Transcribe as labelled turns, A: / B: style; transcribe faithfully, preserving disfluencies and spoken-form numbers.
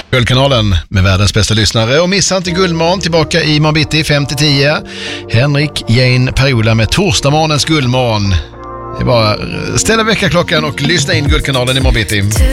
A: Guldkanalen med världens bästa lyssnare och missa inte Guldmorgon tillbaka i morgon bitti fem till tio. Henrik, Jane, Periola med torsdagmorgonens Guldmorgon. Det är bara ställa väckarklockan och lyssna in Guldkanalen i morgon bitti.